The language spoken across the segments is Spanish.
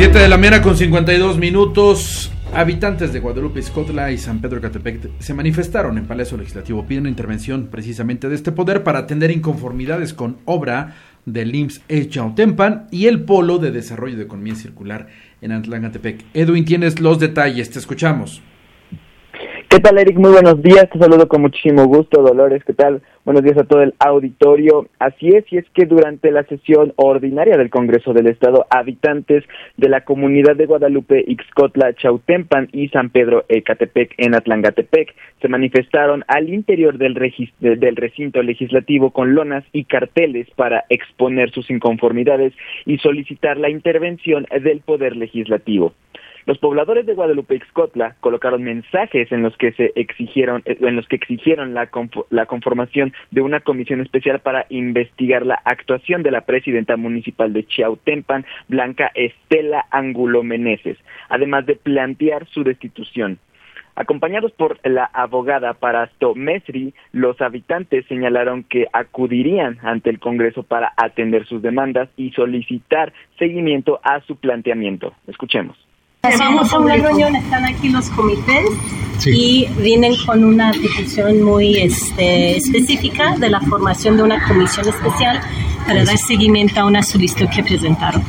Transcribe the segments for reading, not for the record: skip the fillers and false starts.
7 de la mañana con 52 minutos. Habitantes de Guadalupe, Ixcotla y San Pedro Ecatepec se manifestaron en Palacio Legislativo. Piden intervención precisamente de este poder para atender inconformidades con obra del IMSS Xautempan y el Polo de Desarrollo de Economía Circular en Atlancatepec. Edwin, tienes los detalles, te escuchamos. ¿Qué tal, Eric? Muy buenos días, te saludo con muchísimo gusto. Dolores, ¿qué tal? Buenos días a todo el auditorio. Así es, y es que durante la sesión ordinaria del Congreso del Estado, habitantes de la comunidad de Guadalupe, Ixcotla, Xautempan y San Pedro Ecatepec en Atlancatepec se manifestaron al interior del recinto legislativo con lonas y carteles para exponer sus inconformidades y solicitar la intervención del Poder Legislativo. Los pobladores de Guadalupe Ixcotla colocaron mensajes en los que exigieron la conformación de una comisión especial para investigar la actuación de la presidenta municipal de Xautempan, Blanca Estela Angulo Meneses, además de plantear su destitución. Acompañados por la abogada Parasto Mesri, los habitantes señalaron que acudirían ante el Congreso para atender sus demandas y solicitar seguimiento a su planteamiento. Escuchemos. Vamos a una reunión, están aquí los comités, sí, y vienen con una petición muy específica de la formación de una comisión especial para dar seguimiento a una solicitud que presentaron.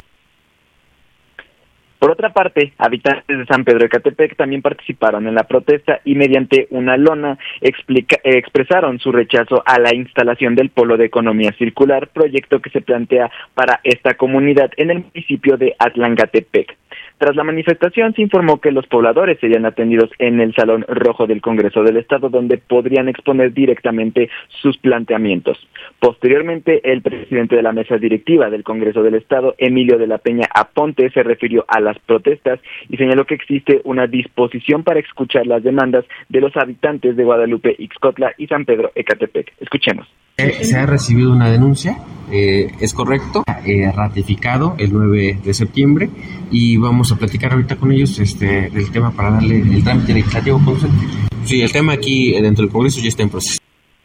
Por otra parte, habitantes de San Pedro Ecatepec también participaron en la protesta y mediante una lona expresaron su rechazo a la instalación del Polo de Economía Circular, proyecto que se plantea para esta comunidad en el municipio de Atlancatepec. Tras la manifestación se informó que los pobladores serían atendidos en el Salón Rojo del Congreso del Estado, donde podrían exponer directamente sus planteamientos. Posteriormente, el presidente de la mesa directiva del Congreso del Estado, Emilio de la Peña Aponte, se refirió a las protestas y señaló que existe una disposición para escuchar las demandas de los habitantes de Guadalupe, Ixcotla y San Pedro Ecatepec. Escuchemos. Se ha recibido una denuncia, es correcto, ratificado el 9 de septiembre y vamos a platicar ahorita con ellos del tema para darle el trámite legislativo consciente. Sí, el tema aquí dentro del Congreso ya está en proceso.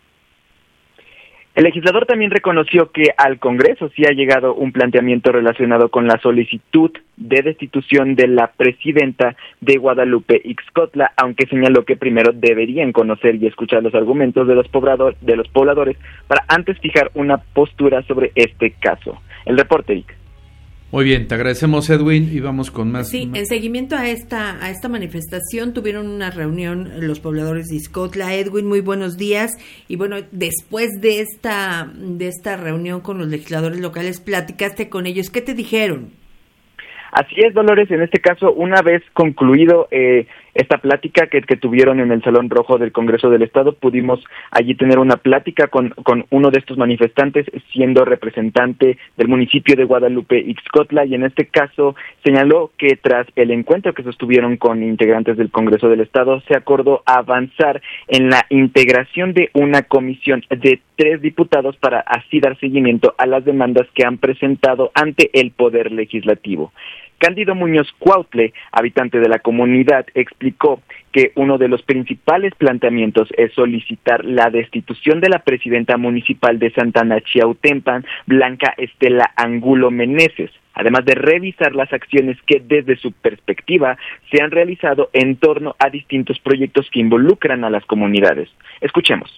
El legislador también reconoció que al Congreso sí ha llegado un planteamiento relacionado con la solicitud de destitución de la presidenta de Guadalupe Ixcotla, aunque señaló que primero deberían conocer y escuchar los argumentos de los pobladores para antes fijar una postura sobre este caso. El reporte, Vic. Muy bien, te agradecemos, Edwin, y vamos con más. Sí, en seguimiento a esta manifestación tuvieron una reunión los pobladores de Ixcotla. Edwin, muy buenos días. Y bueno, después de esta reunión con los legisladores locales, platicaste con ellos. ¿Qué te dijeron? Así es, Dolores, en este caso, una vez concluido esta plática que tuvieron en el Salón Rojo del Congreso del Estado, pudimos allí tener una plática con uno de estos manifestantes, siendo representante del municipio de Guadalupe Ixcotla, y en este caso señaló que tras el encuentro que sostuvieron con integrantes del Congreso del Estado, se acordó avanzar en la integración de una comisión de 3 diputados para así dar seguimiento a las demandas que han presentado ante el Poder Legislativo. Cándido Muñoz Cuautle, habitante de la comunidad, explicó que uno de los principales planteamientos es solicitar la destitución de la presidenta municipal de Santana Xautempan, Blanca Estela Angulo Meneses, además de revisar las acciones que desde su perspectiva se han realizado en torno a distintos proyectos que involucran a las comunidades. Escuchemos.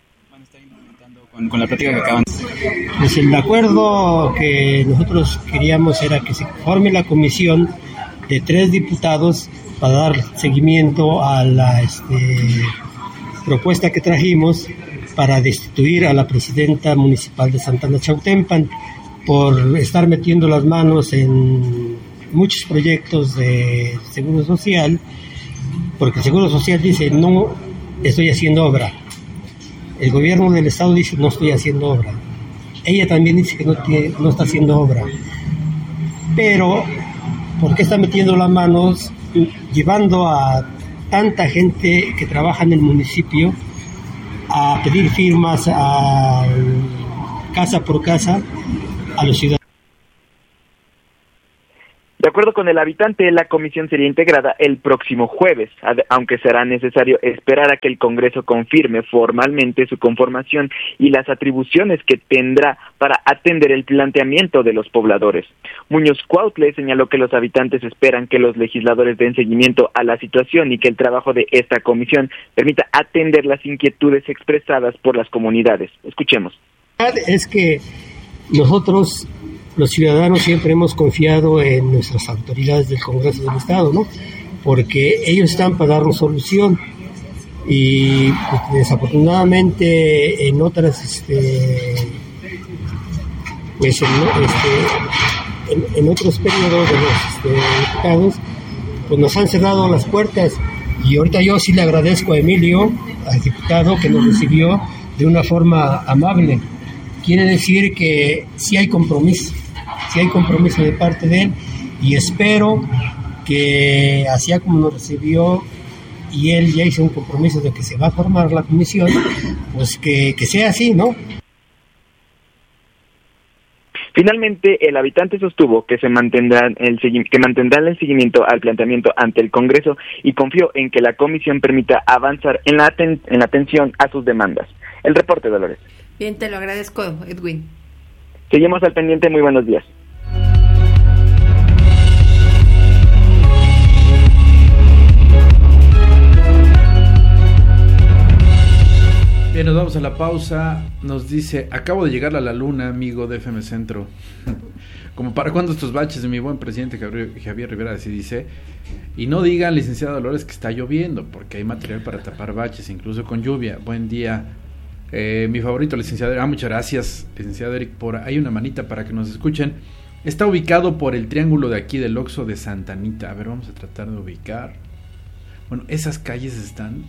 Con la plática que acaban. Pues el acuerdo que nosotros queríamos era que se forme la comisión de 3 diputados para dar seguimiento a la propuesta que trajimos para destituir a la presidenta municipal de Santana Xautempan por estar metiendo las manos en muchos proyectos de Seguro Social, porque el Seguro Social dice no estoy haciendo obra. El gobierno del Estado dice no estoy haciendo obra. Ella también dice que no está haciendo obra. Pero, ¿por qué está metiendo las manos, llevando a tanta gente que trabaja en el municipio a pedir firmas casa por casa a los ciudadanos? De acuerdo con el habitante, la comisión sería integrada el próximo jueves, aunque será necesario esperar a que el Congreso confirme formalmente su conformación y las atribuciones que tendrá para atender el planteamiento de los pobladores. Muñoz Cuautle señaló que los habitantes esperan que los legisladores den seguimiento a la situación y que el trabajo de esta comisión permita atender las inquietudes expresadas por las comunidades. Escuchemos. Es que nosotros, los ciudadanos, siempre hemos confiado en nuestras autoridades del Congreso del Estado, ¿no? Porque ellos están para darnos solución y pues, desafortunadamente en otras en otros periodos de los diputados pues nos han cerrado las puertas, y ahorita yo sí le agradezco a Emilio, al diputado, que nos recibió de una forma amable. Quiere decir que sí hay compromiso de parte de él, y espero que así como nos recibió y él ya hizo un compromiso de que se va a formar la comisión, pues que sea así, ¿no? Finalmente, el habitante sostuvo que mantendrán el seguimiento al planteamiento ante el Congreso y confió en que la comisión permita avanzar en la atención a sus demandas. El reporte, Dolores. Bien, te lo agradezco, Edwin. Seguimos al pendiente, muy buenos días. Bien, nos vamos a la pausa. Nos dice, acabo de llegar a la luna, amigo de FM Centro. Como para cuando estos baches de mi buen presidente Javier Rivera, así dice. Y no digan, licenciada Dolores, que está lloviendo, porque hay material para tapar baches, incluso con lluvia. Buen día. Mi favorito, licenciado Eric. Muchas gracias, licenciado Eric. Hay una manita para que nos escuchen. Está ubicado por el triángulo de aquí del Oxxo de Santa Anita. A ver, vamos a tratar de ubicar. Bueno, esas calles están,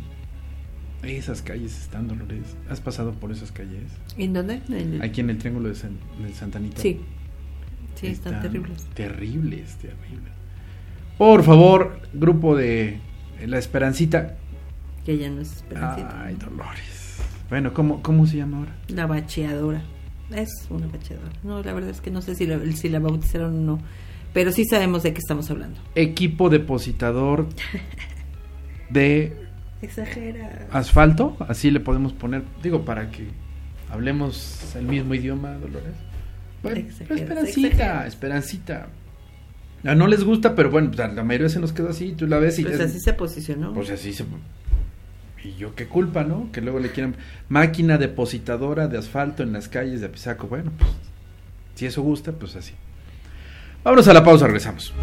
Dolores. ¿Has pasado por esas calles? ¿En dónde? Aquí en el triángulo de Santa Anita. Sí, están terribles. Terribles. Por favor, grupo de La Esperancita. Que ya no es Esperancita. Ay, Dolores. Bueno, ¿cómo se llama ahora? La bacheadora. Es una bacheadora. No, la verdad es que no sé si la bautizaron o no, pero sí sabemos de qué estamos hablando. Equipo depositador de Exagera. Asfalto, así le podemos poner, digo, para que hablemos el mismo idioma, Dolores. Bueno, Esperancita. No les gusta, pero bueno, pues la mayoría se nos quedó así, tú la ves y... Pues así se posicionó. Pues así se... Y yo qué culpa, ¿no? Que luego le quieran máquina depositadora de asfalto en las calles de Apizaco. Bueno, pues si eso gusta, pues así. Vámonos a la pausa, regresamos.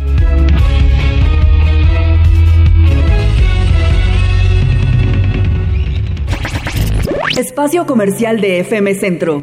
Espacio comercial de FM Centro.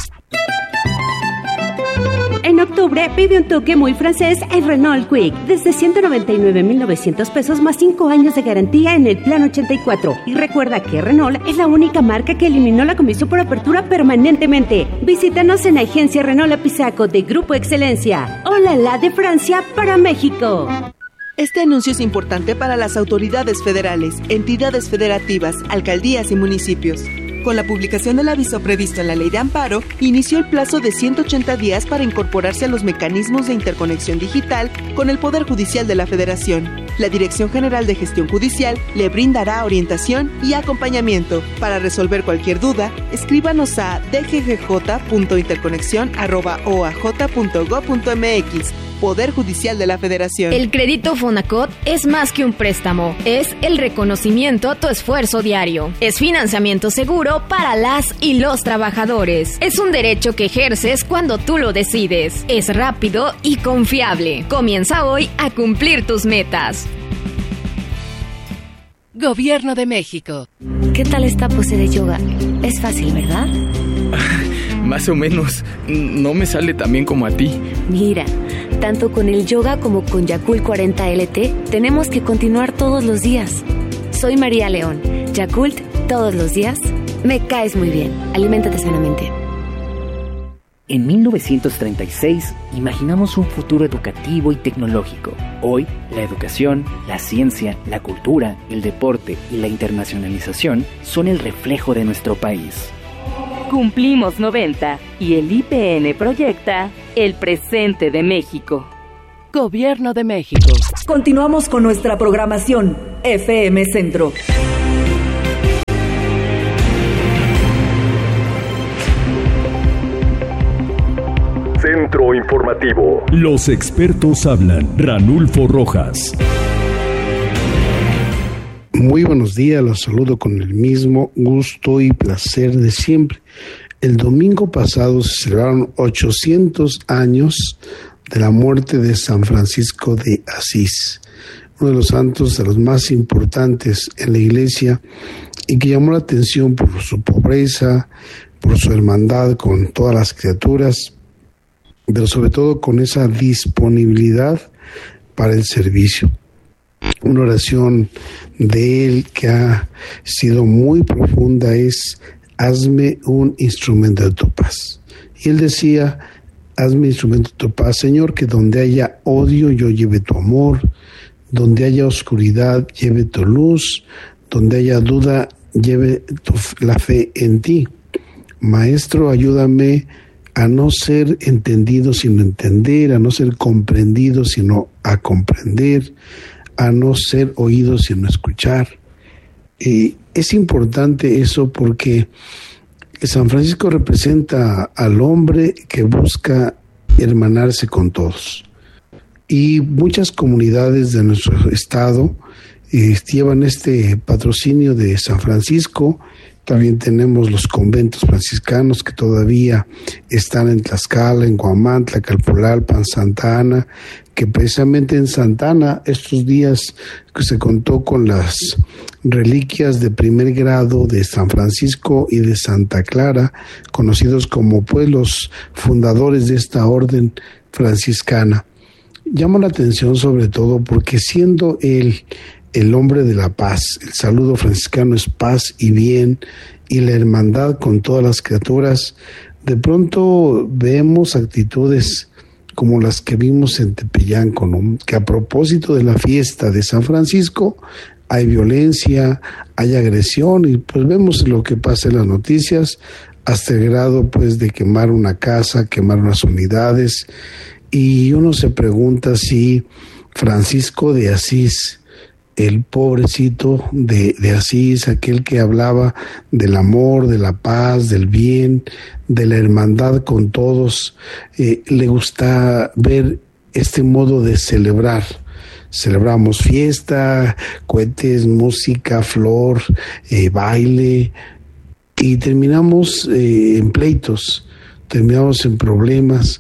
En octubre vive un toque muy francés en Renault Kwik, desde 199,900 pesos más 5 años de garantía en el plan 84. Y recuerda que Renault es la única marca que eliminó la comisión por apertura permanentemente. Visítanos en Agencia Renault Apizaco de Grupo Excelencia. Hola la de Francia para México. Este anuncio es importante para las autoridades federales, entidades federativas, alcaldías y municipios. Con la publicación del aviso previsto en la Ley de Amparo, inició el plazo de 180 días para incorporarse a los mecanismos de interconexión digital con el Poder Judicial de la Federación. La Dirección General de Gestión Judicial le brindará orientación y acompañamiento. Para resolver cualquier duda, escríbanos a dggj.interconexion@oaj.gov.mx. Poder Judicial de la Federación. El crédito Fonacot es más que un préstamo, es el reconocimiento a tu esfuerzo diario. Es financiamiento seguro para las y los trabajadores. Es un derecho que ejerces cuando tú lo decides. Es rápido y confiable. Comienza hoy a cumplir tus metas. Gobierno de México. ¿Qué tal esta pose de yoga? Es fácil, ¿verdad? Más o menos. No me sale tan bien como a ti. Mira, tanto con el yoga como con Yakult 40 LT, tenemos que continuar todos los días. Soy María León. Yakult, todos los días. Me caes muy bien. Aliméntate sanamente. En 1936, imaginamos un futuro educativo y tecnológico. Hoy, la educación, la ciencia, la cultura, el deporte y la internacionalización son el reflejo de nuestro país. Cumplimos 90 y el IPN proyecta el presente de México. Gobierno de México. Continuamos con nuestra programación FM Centro. Centro Informativo. Los expertos hablan. Ranulfo Rojas. Muy buenos días, los saludo con el mismo gusto y placer de siempre. El domingo pasado se celebraron 800 años de la muerte de San Francisco de Asís, uno de los santos de los más importantes en la iglesia y que llamó la atención por su pobreza, por su hermandad con todas las criaturas, pero sobre todo con esa disponibilidad para el servicio. Una oración de él que ha sido muy profunda es: hazme un instrumento de tu paz. Y él decía: hazme instrumento de tu paz, Señor, que donde haya odio yo lleve tu amor, donde haya oscuridad lleve tu luz, donde haya duda lleve la fe en ti. Maestro, ayúdame a no ser entendido sino entender, a no ser comprendido sino a comprender, a no ser oído sino escuchar. Es importante eso porque San Francisco representa al hombre que busca hermanarse con todos. Y muchas comunidades de nuestro estado llevan este patrocinio de San Francisco. También tenemos los conventos franciscanos que todavía están en Tlaxcala, en Huamantla, Calpulalpan, Santa Ana, que precisamente en Santa Ana estos días que se contó con las reliquias de primer grado de San Francisco y de Santa Clara, conocidos como pues los fundadores de esta orden franciscana. Llama la atención sobre todo porque siendo él el hombre de la paz, el saludo franciscano es paz y bien, y la hermandad con todas las criaturas, de pronto vemos actitudes como las que vimos en Tepeyanco, ¿no? Que a propósito de la fiesta de San Francisco hay violencia, hay agresión, y pues vemos lo que pasa en las noticias, hasta el grado pues de quemar una casa, quemar unas unidades, y uno se pregunta si Francisco de Asís, el pobrecito de Asís, aquel que hablaba del amor, de la paz, del bien, de la hermandad con todos, le gusta ver este modo de celebrar. Celebramos fiesta, cohetes, música, flor, baile, y terminamos en pleitos, terminamos en problemas.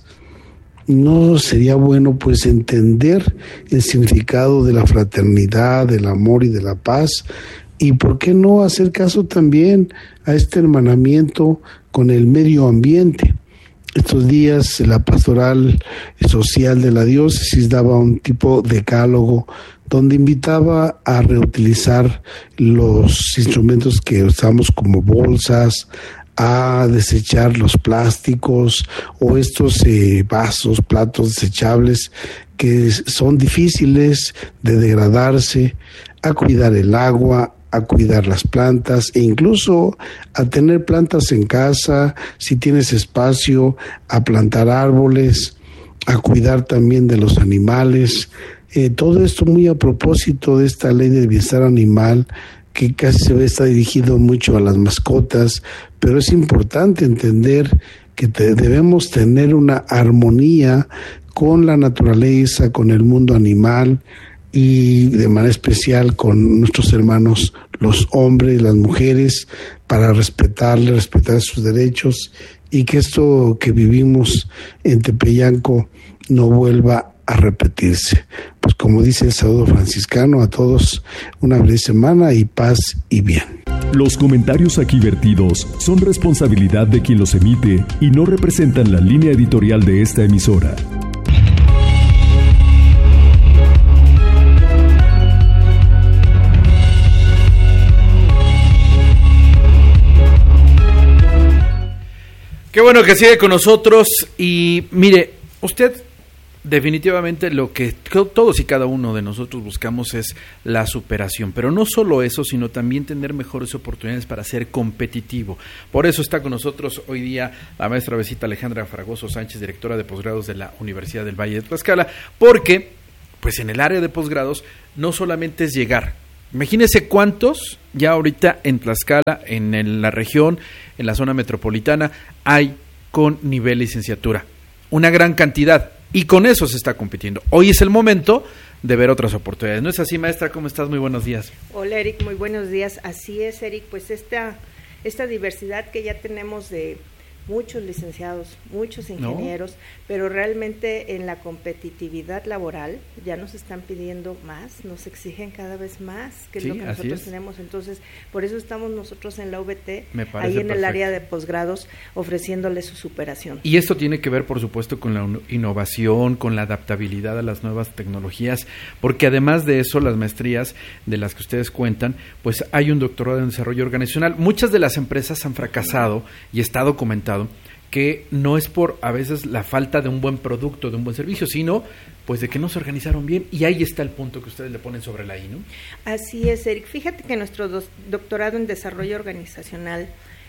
¿No sería bueno pues entender el significado de la fraternidad, del amor y de la paz? Y ¿por qué no hacer caso también a este hermanamiento con el medio ambiente? Estos días la pastoral social de la diócesis daba un tipo de decálogo donde invitaba a reutilizar los instrumentos que usamos como bolsas, a desechar los plásticos o estos vasos, platos desechables que son difíciles de degradarse, a cuidar el agua, a cuidar las plantas e incluso a tener plantas en casa, si tienes espacio, a plantar árboles, a cuidar también de los animales. Todo esto muy a propósito de esta ley de bienestar animal que casi se ve está dirigido mucho a las mascotas, pero es importante entender que debemos tener una armonía con la naturaleza, con el mundo animal y de manera especial con nuestros hermanos, los hombres, las mujeres, para respetar sus derechos y que esto que vivimos en Tepeyanco no vuelva a repetirse. Pues como dice el saludo franciscano, a todos una breve semana y paz y bien. Los comentarios aquí vertidos son responsabilidad de quien los emite y no representan la línea editorial de esta emisora. Qué bueno que sigue con nosotros y mire, usted definitivamente lo que todos y cada uno de nosotros buscamos es la superación, pero no solo eso, sino también tener mejores oportunidades para ser competitivo. Por eso está con nosotros hoy día la maestra Besita Alejandra Fragoso Sánchez, directora de posgrados de la Universidad del Valle de Tlaxcala, porque pues en el área de posgrados no solamente es llegar. Imagínense cuántos ya ahorita en Tlaxcala, en la región, en la zona metropolitana, hay con nivel licenciatura. Una gran cantidad. Y con eso se está compitiendo. Hoy es el momento de ver otras oportunidades. ¿No es así, maestra? ¿Cómo estás? Muy buenos días. Hola, Eric. Muy buenos días. Así es, Eric. Pues esta diversidad que ya tenemos de muchos licenciados, muchos ingenieros, pero realmente en la competitividad laboral ya nos están pidiendo más, nos exigen cada vez más, que es lo que nosotros tenemos. Entonces, por eso estamos nosotros en la UVT, ahí en el área de posgrados, ofreciéndoles su superación. Y esto tiene que ver, por supuesto, con la innovación, con la adaptabilidad a las nuevas tecnologías, porque además de eso, las maestrías de las que ustedes cuentan, pues hay un doctorado en desarrollo organizacional. Muchas de las empresas han fracasado y está documentado que no es por a veces la falta de un buen producto, de un buen servicio, sino pues de que no se organizaron bien, y ahí está el punto que ustedes le ponen sobre la I, ¿no? Así es, Eric. Fíjate que nuestro doctorado en desarrollo organizacional,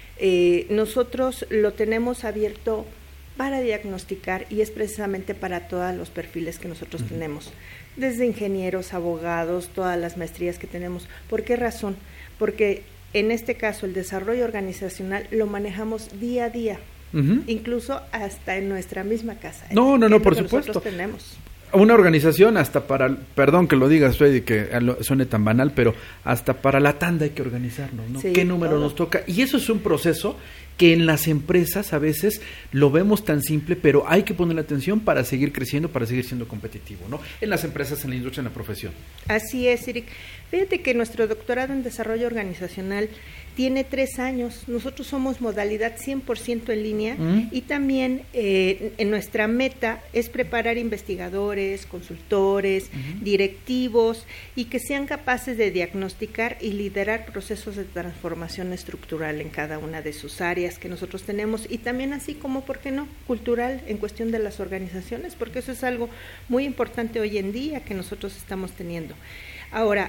nosotros lo tenemos abierto para diagnosticar, y es precisamente para todos los perfiles que nosotros tenemos, desde ingenieros, abogados, todas las maestrías que tenemos. ¿Por qué razón? Porque en este caso el desarrollo organizacional lo manejamos día a día, incluso hasta en nuestra misma casa. No, por supuesto. Nosotros tenemos una organización hasta para, perdón que lo digas, Freddy, que suene tan banal, pero hasta para la tanda hay que organizarnos, ¿no? Sí, ¿qué número nos toca? Y eso es un proceso que en las empresas a veces lo vemos tan simple, pero hay que ponerle atención para seguir creciendo, para seguir siendo competitivo, ¿no? En las empresas, en la industria, en la profesión. Así es, Eric. Fíjate que nuestro doctorado en desarrollo organizacional tiene 3 años. Nosotros somos modalidad 100% en línea, y también en nuestra meta es preparar investigadores, consultores, directivos, y que sean capaces de diagnosticar y liderar procesos de transformación estructural en cada una de sus áreas que nosotros tenemos, y también así como, ¿por qué no?, cultural en cuestión de las organizaciones, porque eso es algo muy importante hoy en día que nosotros estamos teniendo. Ahora,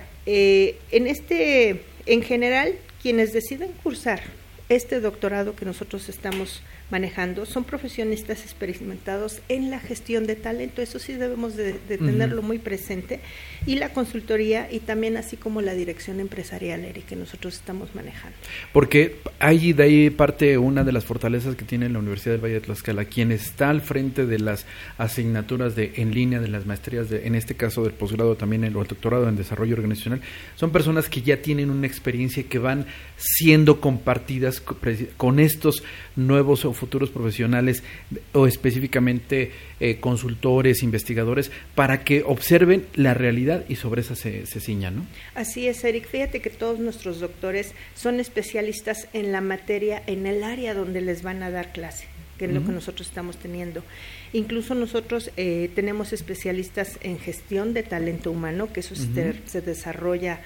en general, quienes deciden cursar este doctorado que nosotros estamos manejando son profesionistas experimentados en la gestión de talento. Eso sí debemos de tenerlo muy presente, y la consultoría, y también así como la dirección empresarial, Eric, que nosotros estamos manejando. Porque de ahí parte una de las fortalezas que tiene la Universidad del Valle de Tlaxcala. Quien está al frente de las asignaturas en línea, de las maestrías, en este caso del posgrado, también el doctorado en desarrollo organizacional, son personas que ya tienen una experiencia que van siendo compartidas con estos nuevos o futuros profesionales, o específicamente consultores, investigadores, para que observen la realidad y sobre esa se ciñan, ¿no? Así es, Eric. Fíjate que todos nuestros doctores son especialistas en la materia, en el área donde les van a dar clase, que es lo que nosotros estamos teniendo. Incluso nosotros tenemos especialistas en gestión de talento humano, que eso se desarrolla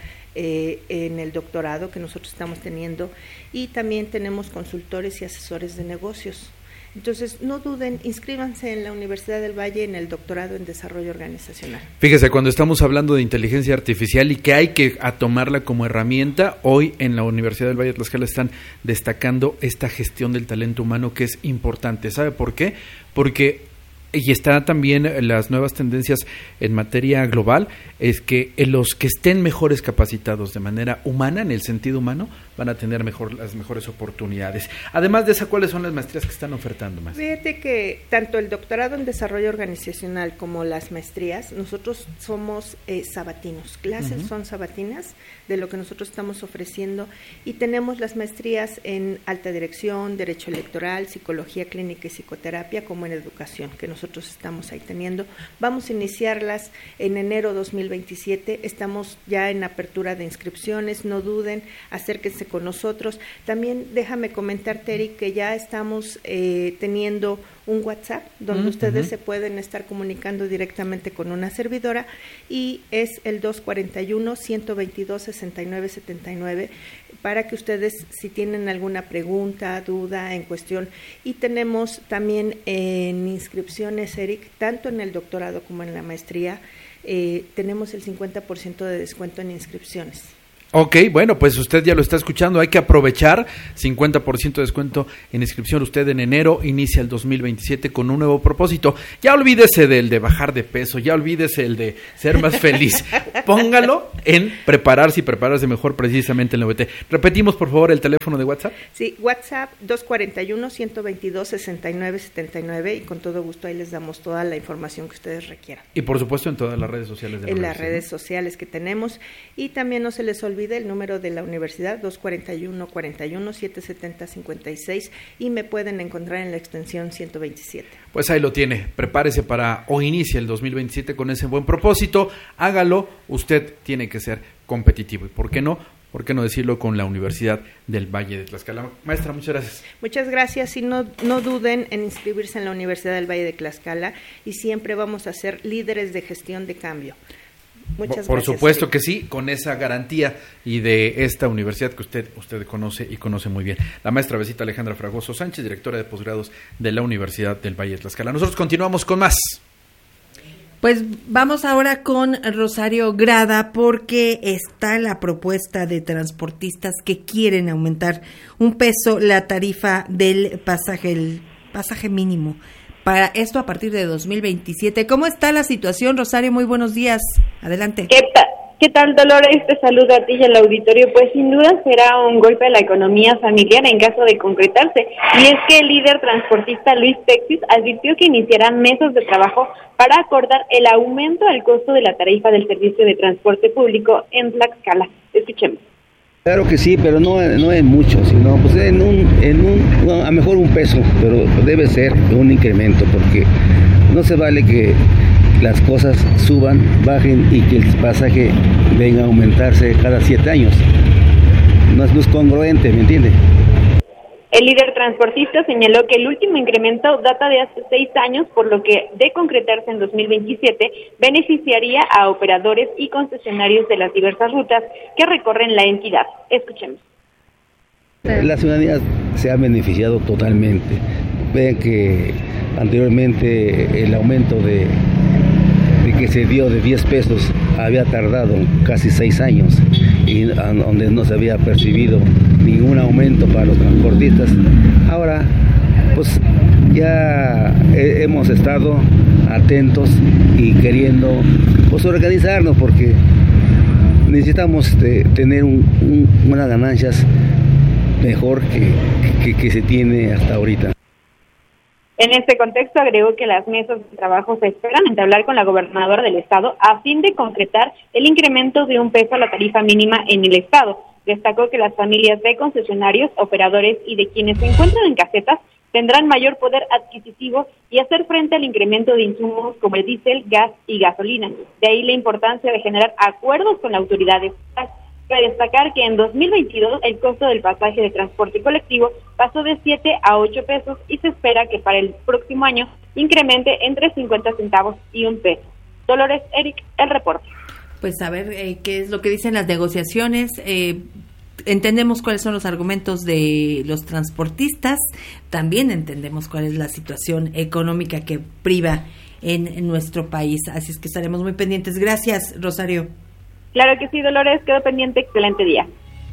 en el doctorado que nosotros estamos teniendo, y también tenemos consultores y asesores de negocios. Entonces, no duden, inscríbanse en la Universidad del Valle en el doctorado en desarrollo organizacional. Fíjese, cuando estamos hablando de inteligencia artificial y que hay que tomarla como herramienta, hoy en la Universidad del Valle de Tlaxcala están destacando esta gestión del talento humano, que es importante. ¿Sabe por qué? Porque y está también las nuevas tendencias en materia global, es que los que estén mejores capacitados de manera humana, en el sentido humano, van a tener las mejores oportunidades. Además de esa, ¿cuáles son las maestrías que están ofertando más? Fíjate que tanto el doctorado en desarrollo organizacional como las maestrías, nosotros somos sabatinos, clases son sabatinas de lo que nosotros estamos ofreciendo, y tenemos las maestrías en alta dirección, derecho electoral, psicología clínica y psicoterapia, como en educación, que nosotros estamos ahí teniendo. Vamos a iniciarlas en enero 2027, estamos ya en apertura de inscripciones, no duden, acérquense con nosotros. También déjame comentarte, Eric, que ya estamos teniendo un WhatsApp donde ustedes se pueden estar comunicando directamente con una servidora, y es el 241-122-6979 para que ustedes, si tienen alguna pregunta, duda en cuestión. Y tenemos también en inscripciones, Eric, tanto en el doctorado como en la maestría, tenemos el 50% de descuento en inscripciones. Ok, bueno, pues usted ya lo está escuchando, hay que aprovechar, 50% de descuento en inscripción. Usted en enero inicia el 2027 con un nuevo propósito. Ya olvídese del de bajar de peso, ya olvídese el de ser más feliz. Póngalo en prepararse mejor precisamente en la UVT. Repetimos, por favor, el teléfono de WhatsApp. Sí, WhatsApp 241-122-6979, y con todo gusto ahí les damos toda la información que ustedes requieran. Y por supuesto en todas las redes sociales. En las redes sociales que tenemos, y también no se les olvide el número de la universidad, 241-41-770-56, y me pueden encontrar en la extensión 127. Pues ahí lo tiene, prepárese para o inicie el 2027 con ese buen propósito, hágalo, usted tiene que ser competitivo, y ¿por qué no decirlo con la Universidad del Valle de Tlaxcala? Maestra, muchas gracias. Muchas gracias, y no duden en inscribirse en la Universidad del Valle de Tlaxcala, y siempre vamos a ser líderes de gestión de cambio. Muchas gracias. Por supuesto que sí, con esa garantía y de esta universidad que usted conoce y conoce muy bien. La maestra Besita Alejandra Fragoso Sánchez, directora de posgrados de la Universidad del Valle de Tlaxcala. Nosotros continuamos con más. Pues vamos ahora con Rosario Grada, porque está la propuesta de transportistas que quieren aumentar un peso la tarifa del pasaje, el pasaje mínimo. Para esto a partir de 2027. ¿Cómo está la situación, Rosario? Muy buenos días. Adelante. ¿Qué tal, Dolores? Te saludo a ti y al auditorio. Pues sin duda será un golpe a la economía familiar en caso de concretarse. Y es que el líder transportista Luis Texis advirtió que iniciará mesas de trabajo para acordar el aumento al costo de la tarifa del servicio de transporte público en Tlaxcala. Escuchemos. Claro que sí, pero no en mucho, sino pues a lo mejor un peso, pero debe ser un incremento, porque no se vale que las cosas suban, bajen y que el pasaje venga a aumentarse cada 7 años. No es congruente, ¿me entiende? El líder transportista señaló que el último incremento data de hace 6 años, por lo que, de concretarse en 2027, beneficiaría a operadores y concesionarios de las diversas rutas que recorren la entidad. Escuchemos. La ciudadanía se ha beneficiado totalmente. Ven que anteriormente el aumento de que se dio de 10 pesos había tardado casi 6 años, y donde no se había percibido ningún aumento para los transportistas. Ahora pues ya hemos estado atentos y queriendo pues organizarnos, porque necesitamos tener unas ganancias mejor que se tiene hasta ahorita. En este contexto agregó que las mesas de trabajo se esperan entablar con la gobernadora del estado a fin de concretar el incremento de 1 peso a la tarifa mínima en el estado. Destacó que las familias de concesionarios, operadores y de quienes se encuentran en casetas tendrán mayor poder adquisitivo y hacer frente al incremento de insumos como el diésel, gas y gasolina. De ahí la importancia de generar acuerdos con la autoridad estatal. Para destacar que en 2022 el costo del pasaje de transporte colectivo pasó de 7 a 8 pesos y se espera que para el próximo año incremente entre 50 centavos y 1 peso. Dolores, Eric, el reporte. Pues a ver qué es lo que dicen las negociaciones. Entendemos cuáles son los argumentos de los transportistas, también entendemos cuál es la situación económica que priva en nuestro país, así es que estaremos muy pendientes. Gracias, Rosario. Claro que sí, Dolores, quedo pendiente. Excelente día.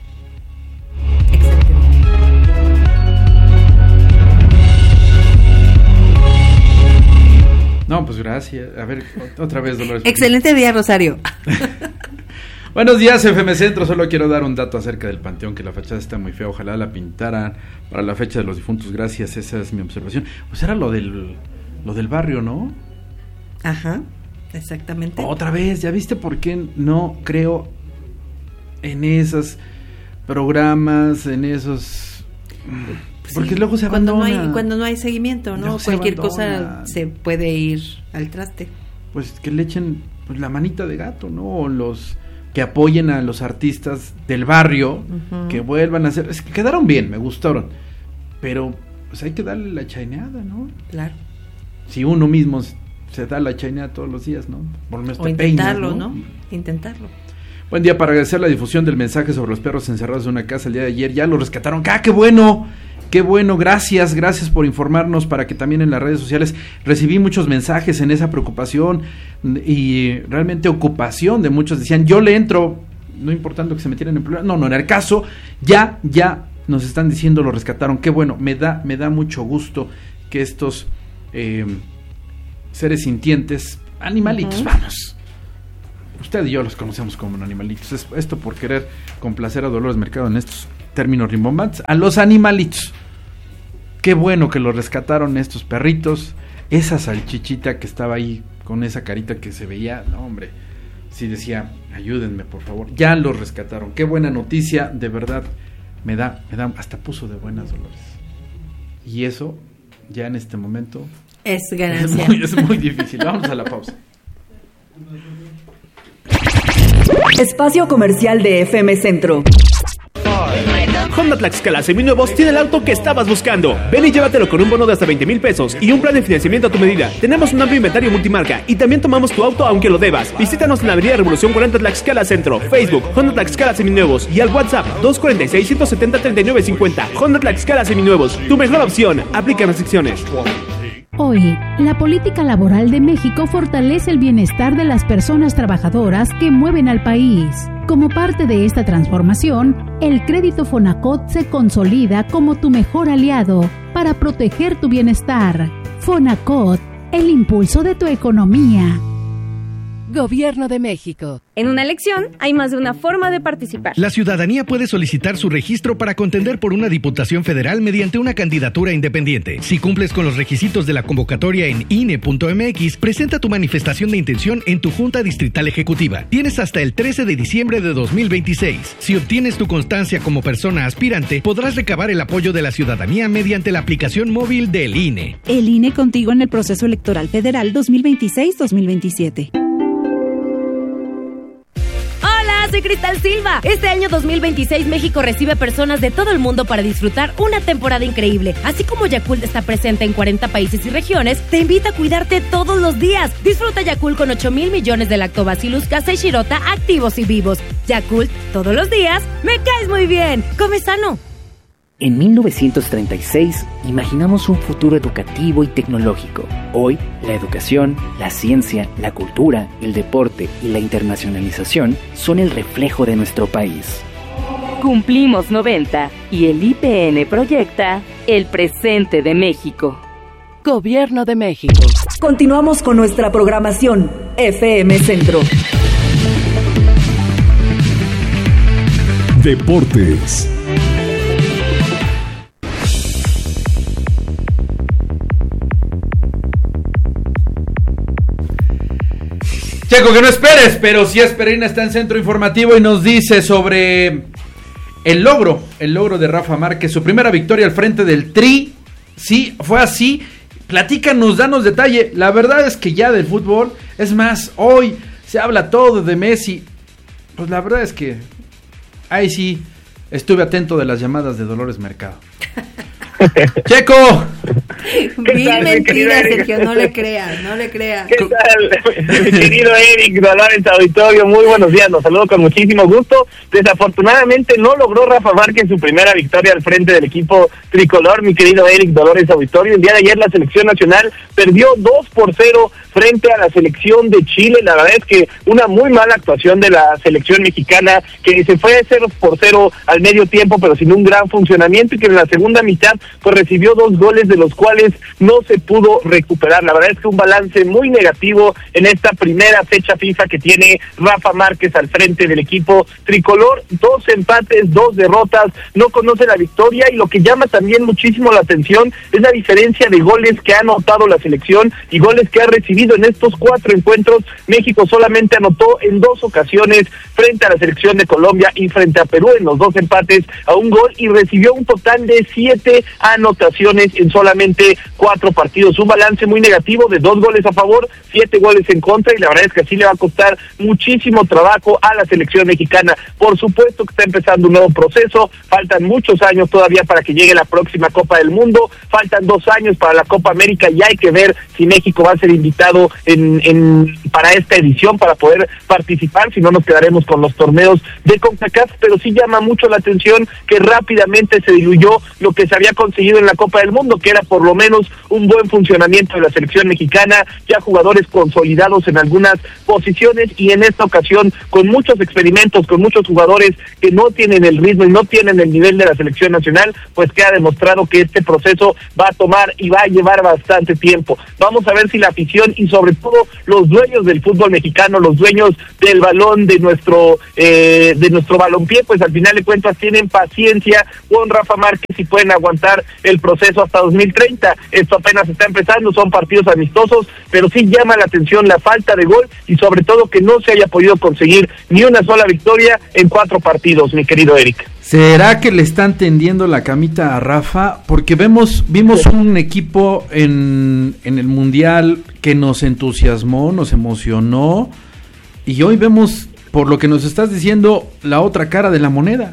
No, pues gracias. A ver, otra vez, Dolores. Excelente día, Rosario. Buenos días, FM Centro. Solo quiero dar un dato acerca del panteón, que la fachada está muy fea. Ojalá la pintaran para la fecha de los difuntos. Gracias, esa es mi observación. Pues era lo del barrio, ¿no? Ajá. Exactamente. Otra vez, ¿ya viste por qué no creo en esos programas, en esos? Porque luego se abandona. Cuando no hay seguimiento, ¿no? Cualquier cosa se puede ir al traste. Pues que le echen pues, la manita de gato, ¿no? O los que apoyen a los artistas del barrio, que vuelvan a hacer. Es que quedaron bien, me gustaron. Pero pues hay que darle la chaineada, ¿no? Claro. Si uno mismo se da la chaineada todos los días, ¿no? Por lo menos o intentarlo, ¿no? Intentarlo. Buen día. Para agradecer la difusión del mensaje sobre los perros encerrados en una casa el día de ayer, ya los rescataron. ¡Ah, qué bueno! ¡Qué bueno! Gracias por informarnos, para que también en las redes sociales recibí muchos mensajes en esa preocupación y realmente ocupación de muchos. Decían, yo le entro, no importando que se metieran en problemas. No, en el caso, ya nos están diciendo lo rescataron. ¡Qué bueno! Me da mucho gusto que estos seres sintientes, animalitos, vamos. Usted y yo los conocemos como animalitos. Esto por querer complacer a Dolores Mercado en estos términos rimbombantes. A los animalitos. Qué bueno que los rescataron estos perritos. Esa salchichita que estaba ahí con esa carita que se veía, no hombre, sí decía, ayúdenme por favor. Ya los rescataron. Qué buena noticia, de verdad. Me da, hasta puso de buenas, Dolores. Y eso, ya en este momento, es ganancia. Es muy difícil. Vamos a la pausa. Espacio comercial de FM Centro. Honda Tlaxcala Seminuevos tiene el auto que estabas buscando. Ven y llévatelo con un bono de hasta 20,000 pesos y un plan de financiamiento a tu medida. Tenemos un amplio inventario multimarca y también tomamos tu auto aunque lo debas. Visítanos en la Avenida Revolución 40 Tlaxcala Centro, Facebook Honda Tlaxcala Seminuevos y al WhatsApp 246-170-3950. Honda Tlaxcala Seminuevos, tu mejor opción. Aplica restricciones. Hoy, la política laboral de México fortalece el bienestar de las personas trabajadoras que mueven al país. Como parte de esta transformación, el crédito Fonacot se consolida como tu mejor aliado para proteger tu bienestar. Fonacot, el impulso de tu economía. Gobierno de México. En una elección hay más de una forma de participar. La ciudadanía puede solicitar su registro para contender por una diputación federal mediante una candidatura independiente. Si cumples con los requisitos de la convocatoria en INE.mx, presenta tu manifestación de intención en tu Junta Distrital Ejecutiva. Tienes hasta el 13 de diciembre de 2026. Si obtienes tu constancia como persona aspirante, podrás recabar el apoyo de la ciudadanía mediante la aplicación móvil del INE. El INE contigo en el proceso electoral federal 2026-2027. Soy Cristal Silva. Este año 2026 México recibe personas de todo el mundo para disfrutar una temporada increíble. Así como Yakult está presente en 40 países y regiones, te invita a cuidarte todos los días. Disfruta Yakult con 8,000 millones de Lactobacillus casei shirota activos y vivos. Yakult, todos los días, me caes muy bien. Come sano. En 1936, imaginamos un futuro educativo y tecnológico. Hoy, la educación, la ciencia, la cultura, el deporte y la internacionalización son el reflejo de nuestro país. Cumplimos 90 y el IPN proyecta el presente de México. Gobierno de México. Continuamos con nuestra programación FM Centro. Deportes. Checo, que no esperes, pero sí Esperina está en Centro Informativo y nos dice sobre el logro de Rafa Márquez, su primera victoria al frente del Tri. Sí, fue así. Platícanos, danos detalle. La verdad es que ya del fútbol, es más, hoy se habla todo de Messi. Pues la verdad es que ahí sí estuve atento de las llamadas de Dolores Mercado. ¡Checo! Bien mentira, Sergio, no le creas. ¿Qué tal, mi querido Eric, Dolores Auditorio? Muy buenos días, los saludo con muchísimo gusto. Desafortunadamente no logró Rafa Márquez su primera victoria al frente del equipo tricolor, mi querido Eric, Dolores Auditorio. El día de ayer la selección nacional perdió 2-0 frente a la selección de Chile. La verdad es que una muy mala actuación de la selección mexicana, que se fue 0-0 al medio tiempo, pero sin un gran funcionamiento, y que en la segunda mitad pues recibió 2 goles, de los cuales no se pudo recuperar. La verdad es que un balance muy negativo en esta primera fecha FIFA que tiene Rafa Márquez al frente del equipo tricolor. 2 empates, 2 derrotas, no conoce la victoria, y lo que llama también muchísimo la atención es la diferencia de goles que ha anotado la selección y goles que ha recibido en estos 4 encuentros. México solamente anotó en 2 ocasiones frente a la selección de Colombia y frente a Perú, en los 2 empates a 1 gol, y recibió un total de 7 anotaciones en solamente 4 partidos, un balance muy negativo de 2 goles a favor, 7 goles en contra, y la verdad es que así le va a costar muchísimo trabajo a la selección mexicana. Por supuesto que está empezando un nuevo proceso, faltan muchos años todavía para que llegue la próxima Copa del Mundo, faltan 2 años para la Copa América, y hay que ver si México va a ser invitado para esta edición para poder participar, si no nos quedaremos con los torneos de CONCACAF, pero sí llama mucho la atención que rápidamente se diluyó lo que se había conseguido en la Copa del Mundo, que era por lo menos un buen funcionamiento de la selección mexicana, ya jugadores consolidados en algunas posiciones, y en esta ocasión con muchos experimentos, con muchos jugadores que no tienen el ritmo y no tienen el nivel de la selección nacional, pues queda demostrado que este proceso va a tomar y va a llevar bastante tiempo. Vamos a ver si la afición y sobre todo los dueños del fútbol mexicano, los dueños del balón, de nuestro balompié, pues al final de cuentas tienen paciencia con Rafa Márquez y pueden aguantar el proceso hasta 2030. Esto apenas está empezando, son partidos amistosos, pero sí llama la atención la falta de gol y sobre todo que no se haya podido conseguir ni una sola victoria en 4 partidos, mi querido Eric. ¿Será que le están tendiendo la camita a Rafa? Porque vimos un equipo en el Mundial que nos entusiasmó, nos emocionó, y hoy vemos, por lo que nos estás diciendo, la otra cara de la moneda.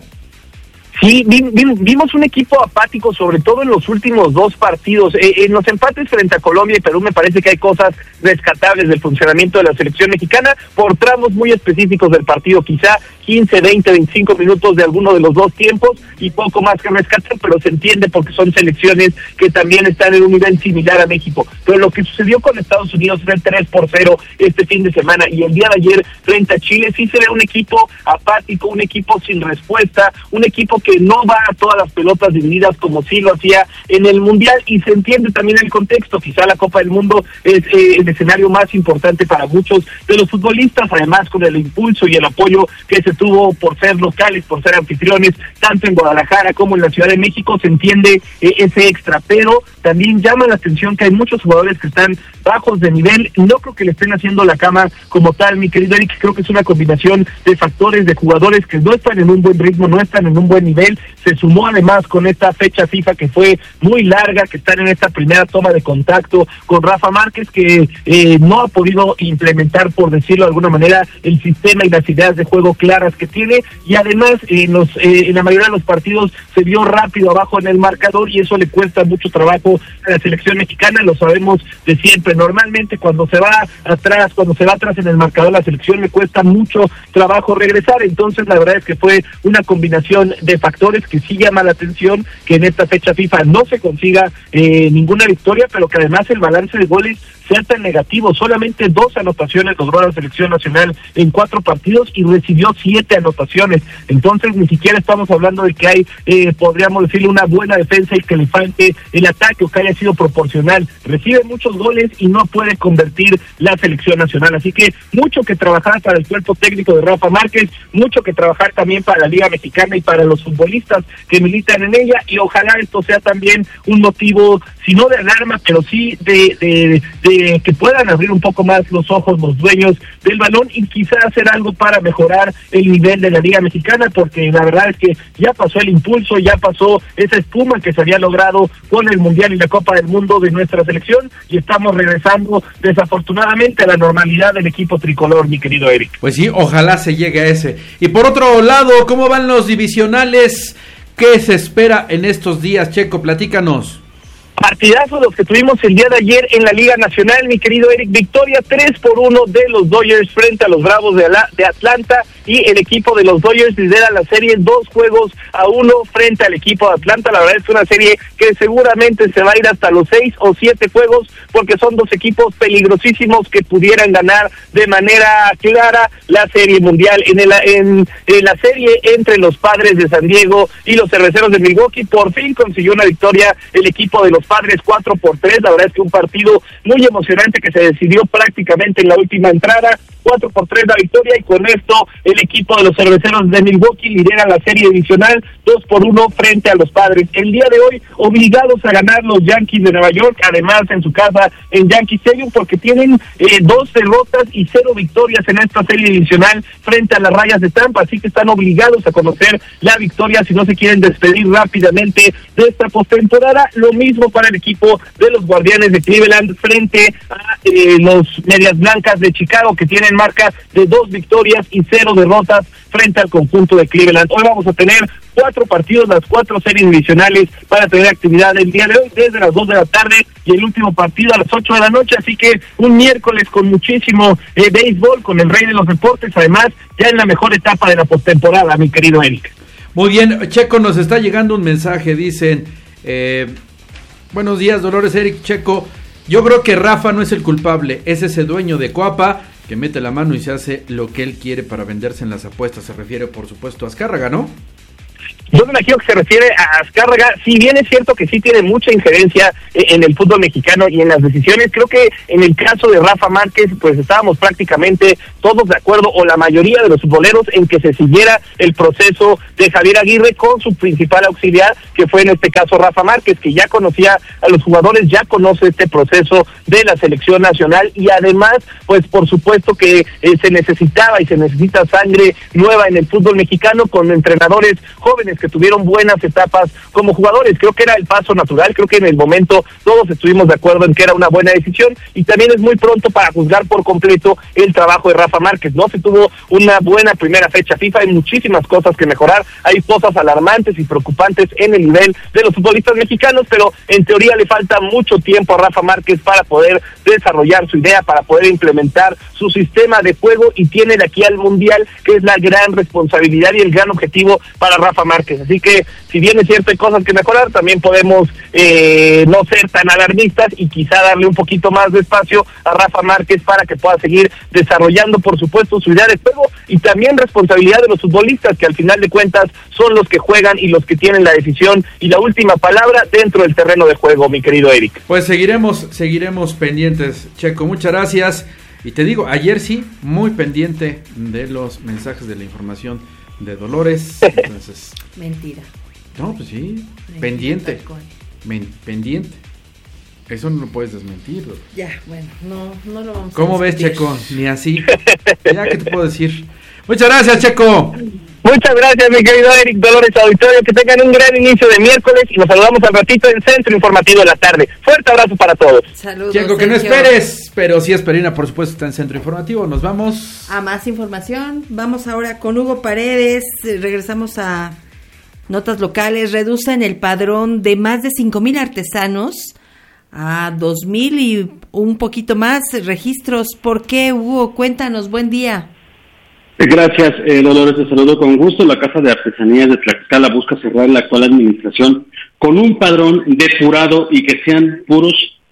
Sí, vimos un equipo apático, sobre todo en los últimos 2 partidos. En los empates frente a Colombia y Perú me parece que hay cosas rescatables del funcionamiento de la selección mexicana por tramos muy específicos del partido, quizá 15, 20, 25 minutos de alguno de los 2 tiempos y poco más que rescatar, pero se entiende porque son selecciones que también están en un nivel similar a México. Pero lo que sucedió con Estados Unidos fue el 3-0 este fin de semana, y el día de ayer frente a Chile sí se ve un equipo apático, un equipo sin respuesta, un equipo que no va a todas las pelotas divididas como sí lo hacía en el Mundial, y se entiende también el contexto. Quizá la Copa del Mundo es el escenario más importante para muchos de los futbolistas, además con el impulso y el apoyo que se tuvo por ser locales, por ser anfitriones, tanto en Guadalajara como en la Ciudad de México, se entiende ese extra, pero también llama la atención que hay muchos jugadores que están bajos de nivel. No creo que le estén haciendo la cama como tal, mi querido Eric, creo que es una combinación de factores, de jugadores que no están en un buen ritmo, no están en un buen nivel. Se sumó además con esta fecha FIFA que fue muy larga, que están en esta primera toma de contacto con Rafa Márquez, que no ha podido implementar, por decirlo de alguna manera, el sistema y las ideas de juego claras que tiene, y además en la mayoría de los partidos se vio rápido abajo en el marcador, y eso le cuesta mucho trabajo a la selección mexicana. Lo sabemos de siempre, normalmente cuando se va atrás en el marcador, la selección le cuesta mucho trabajo regresar. Entonces la verdad es que fue una combinación de factores que sí llama la atención, que en esta fecha FIFA no se consiga ninguna victoria, pero que además el balance de goles sea tan negativo. Solamente 2 anotaciones logró la selección nacional en 4 partidos y recibió 7 anotaciones. Entonces ni siquiera estamos hablando de que hay, podríamos decirle, una buena defensa y que le falte el ataque o que haya sido proporcional. Recibe muchos goles y no puede convertir la selección nacional. Así que mucho que trabajar para el cuerpo técnico de Rafa Márquez, mucho que trabajar también para la Liga Mexicana y para los futbolistas que militan en ella, y ojalá esto sea también un motivo, si no de alarma, pero sí de que puedan abrir un poco más los ojos los dueños del balón y quizás hacer algo para mejorar el nivel de la Liga Mexicana, porque la verdad es que ya pasó el impulso, ya pasó esa espuma que se había logrado con el Mundial y la Copa del Mundo de nuestra selección, y estamos regresando desafortunadamente a la normalidad del equipo tricolor, mi querido Eric. Pues sí, ojalá se llegue a ese. Y por otro lado, ¿cómo van los divisionales? ¿Qué se espera en estos días, Checo? Platícanos. Partidazos los que tuvimos el día de ayer en la Liga Nacional, mi querido Eric. Victoria 3-1 de los Dodgers frente a los Bravos de Atlanta, y el equipo de los Dodgers lidera la serie 2-1 frente al equipo de Atlanta. La verdad es que una serie que seguramente se va a ir hasta los 6 o 7 juegos, porque son 2 equipos peligrosísimos que pudieran ganar de manera clara la serie mundial. En la serie entre los Padres de San Diego y los Cerveceros de Milwaukee, por fin consiguió una victoria el equipo de los Padres 4-3. La verdad es que un partido muy emocionante que se decidió prácticamente en la última entrada. 4-3 la victoria, y con esto el equipo de los cerveceros de Milwaukee lidera la serie divisional 2-1 frente a los Padres. El día de hoy obligados a ganar los Yankees de Nueva York, además en su casa en Yankee Stadium, porque tienen 2 derrotas y 0 victorias en esta serie divisional frente a las Rayas de Tampa, así que están obligados a conocer la victoria si no se quieren despedir rápidamente de esta postemporada. Lo mismo para el equipo de los Guardianes de Cleveland frente a los Medias Blancas de Chicago, que tienen marca de 2 victorias y 0 derrotas frente al conjunto de Cleveland. Hoy vamos a tener 4 partidos, las 4 series divisionales para tener actividad el día de hoy, desde las 2 de la tarde y el último partido a las 8 de la noche, así que un miércoles con muchísimo béisbol, con el rey de los deportes, además ya en la mejor etapa de la postemporada, mi querido Eric. Muy bien, Checo, nos está llegando un mensaje, dicen, buenos días, Dolores, Eric, Checo, yo creo que Rafa no es el culpable, es ese dueño de Coapa que mete la mano y se hace lo que él quiere para venderse en las apuestas, se refiere por supuesto a Azcárraga, ¿no? Yo me imagino que se refiere a Azcárraga. Si bien es cierto que sí tiene mucha injerencia en el fútbol mexicano y en las decisiones, creo que en el caso de Rafa Márquez, pues estábamos prácticamente todos de acuerdo, o la mayoría de los futboleros, en que se siguiera el proceso de Javier Aguirre con su principal auxiliar, que fue en este caso Rafa Márquez, que ya conocía a los jugadores, ya conoce este proceso de la selección nacional, y además, pues por supuesto que se necesitaba y se necesita sangre nueva en el fútbol mexicano, con entrenadores jóvenes que tuvieron buenas etapas como jugadores. Creo que era el paso natural, creo que en el momento todos estuvimos de acuerdo en que era una buena decisión, y también es muy pronto para juzgar por completo el trabajo de Rafa Márquez. No se tuvo una buena primera fecha FIFA, hay muchísimas cosas que mejorar, hay cosas alarmantes y preocupantes en el nivel de los futbolistas mexicanos, pero en teoría le falta mucho tiempo a Rafa Márquez para poder desarrollar su idea, para poder implementar su sistema de juego, y tiene de aquí al Mundial, que es la gran responsabilidad y el gran objetivo para Rafa Márquez. Así que, si bien es cierto hay cosas que mejorar, también podemos no ser tan alarmistas y quizá darle un poquito más de espacio a Rafa Márquez para que pueda seguir desarrollando, por supuesto, su idea de juego, y también responsabilidad de los futbolistas, que al final de cuentas son los que juegan y los que tienen la decisión y la última palabra dentro del terreno de juego, mi querido Eric. Pues seguiremos pendientes, Checo, muchas gracias. Y te digo, ayer sí, muy pendiente de los mensajes, de la información de Dolores. Entonces, mentira. No, pues sí, Mentira, pendiente. Pendiente. Eso no lo puedes desmentir. Ya, bueno, no lo vamos a ¿Cómo ves, discutir. Checo? Ni así. Ya, ¿qué te puedo decir? Muchas gracias, Checo. Muchas gracias, mi querido Eric, Dolores, auditorio, que tengan un gran inicio de miércoles, y nos saludamos al ratito en Centro Informativo de la Tarde. Fuerte abrazo para todos. Saludos, Checo, que no Sergio. esperes, pero sí Esperina, por supuesto, está en Centro Informativo. Nos vamos a más información. Vamos ahora con Hugo Paredes. Regresamos a notas locales. Reducen el padrón de más de 5,000 artesanos a 2,000 y un poquito más registros. ¿Por qué, Hugo? Cuéntanos, buen día. Gracias, Dolores, te saludo con gusto. La Casa de Artesanías de Tlaxcala busca cerrar la actual administración con un padrón depurado y que sean puros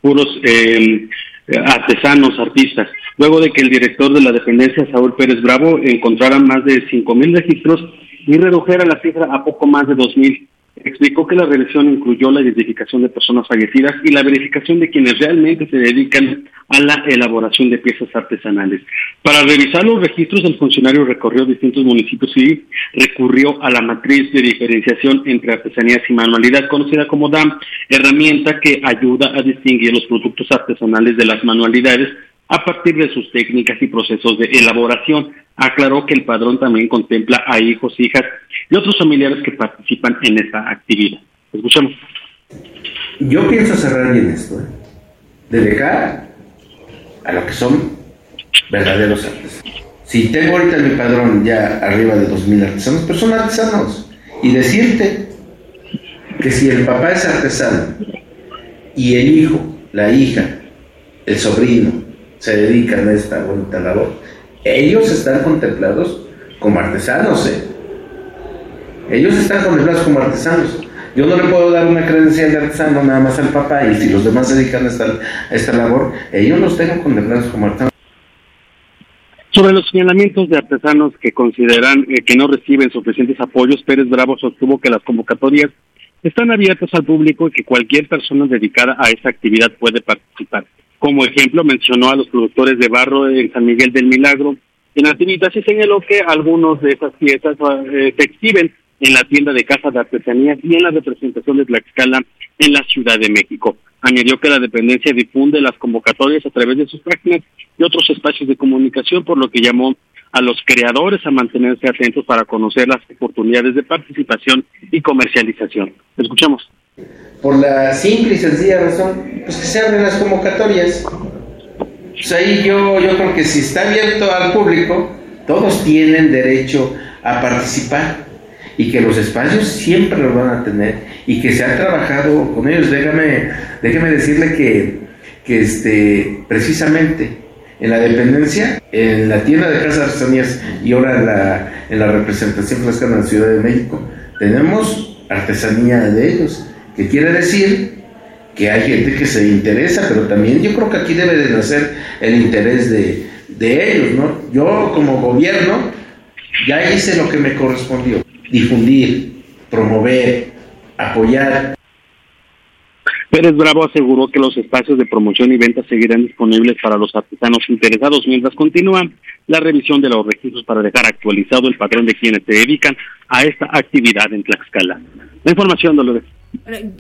artesanos, artistas. Luego de que el director de la dependencia, Saúl Pérez Bravo, encontrara más de 5,000 registros y redujera la cifra a poco más de 2,000. Explicó que la revisión incluyó la identificación de personas fallecidas y la verificación de quienes realmente se dedican a la elaboración de piezas artesanales. Para revisar los registros, el funcionario recorrió distintos municipios y recurrió a la matriz de diferenciación entre artesanías y manualidad, conocida como DAM, herramienta que ayuda a distinguir los productos artesanales de las manualidades a partir de sus técnicas y procesos de elaboración. Aclaró que el padrón también contempla a hijos, hijas y otros familiares que participan en esta actividad. Escuchemos. Yo pienso cerrar bien esto, de dejar a lo que son verdaderos artesanos. Si tengo ahorita en mi padrón ya arriba de 2,000 artesanos, pero son artesanos. Y decirte que si el papá es artesano y el hijo, la hija, el sobrino se dedican a esta bonita labor, ellos están contemplados como artesanos, Ellos están contemplados como artesanos. Yo no le puedo dar una credencial de artesano nada más al papá, y si los demás se dedican a esta labor, ellos los tengo contemplados como artesanos. Sobre los señalamientos de artesanos que consideran que no reciben suficientes apoyos, Pérez Bravo sostuvo que las convocatorias están abiertas al público y que cualquier persona dedicada a esa actividad puede participar. Como ejemplo, mencionó a los productores de barro en San Miguel del Milagro, en Artimitas y señaló que algunos de esas piezas se exhiben en la tienda de Casa de Artesanías y en la representación de Tlaxcala en la Ciudad de México. Añadió que la dependencia difunde las convocatorias a través de sus páginas y otros espacios de comunicación, por lo que llamó a los creadores a mantenerse atentos para conocer las oportunidades de participación y comercialización. Escuchemos. Por la simple y sencilla razón, pues que se abren las convocatorias. Pues ahí yo creo que si está abierto al público, todos tienen derecho a participar y que los espacios siempre los van a tener y que se ha trabajado con ellos. Déjame decirle que precisamente en la dependencia, en la tienda de Casa de Artesanías y ahora en la representación Tlaxcala en la Ciudad de México, tenemos artesanía de ellos, que quiere decir que hay gente que se interesa, pero también yo creo que aquí debe de nacer el interés de ellos, ¿no? Yo como gobierno ya hice lo que me correspondió: difundir, promover, apoyar. Pérez Bravo aseguró que los espacios de promoción y venta seguirán disponibles para los artesanos interesados mientras continúa la revisión de los registros para dejar actualizado el patrón de quienes se dedican a esta actividad en Tlaxcala. La información, Dolores.